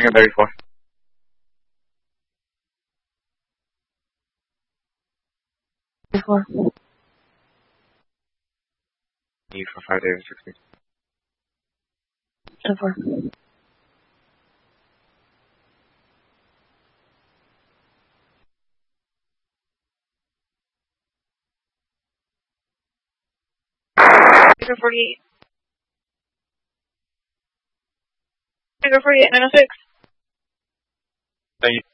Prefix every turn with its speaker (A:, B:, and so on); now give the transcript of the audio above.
A: Secondary 4.
B: Four.
A: Need for 5 days, 16.
B: 4.
C: Figure 48. Figure 48, 906.
A: Thank you.